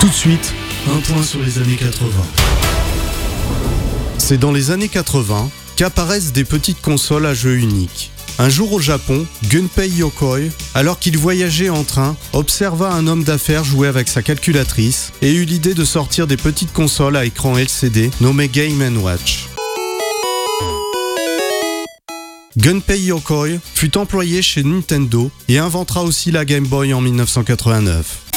Tout de suite, un point sur les années 80. C'est dans les années 80 qu'apparaissent des petites consoles à jeux uniques. Un jour au Japon, Gunpei Yokoi, alors qu'il voyageait en train, observa un homme d'affaires jouer avec sa calculatrice et eut l'idée de sortir des petites consoles à écran LCD nommées Game & Watch. Gunpei Yokoi fut employé chez Nintendo et inventera aussi la Game Boy en 1989.